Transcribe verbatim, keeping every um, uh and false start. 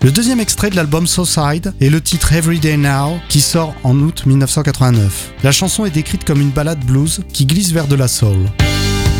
Le deuxième extrait de l'album Suicide est le titre Everyday Now qui sort en août dix-neuf cent quatre-vingt-neuf. La chanson est décrite comme une ballade blues qui glisse vers de la soul.